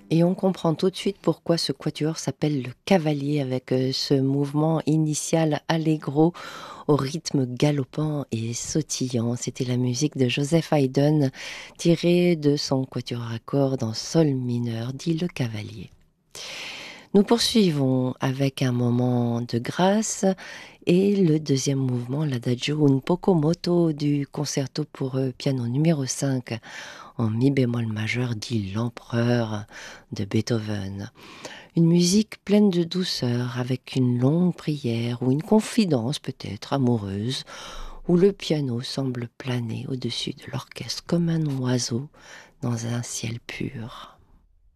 Et on comprend tout de suite pourquoi ce quatuor s'appelle le Cavalier avec ce mouvement initial allegro au rythme galopant et sautillant. C'était la musique de Joseph Haydn tirée de son quatuor à cordes en sol mineur, dit le Cavalier. Nous poursuivons avec un moment de grâce et le deuxième mouvement, l'Adagio un poco moto du concerto pour piano numéro 5 en mi bémol majeur, dit l'empereur de Beethoven. Une musique pleine de douceur avec une longue prière ou une confidence peut-être amoureuse où le piano semble planer au-dessus de l'orchestre comme un oiseau dans un ciel pur.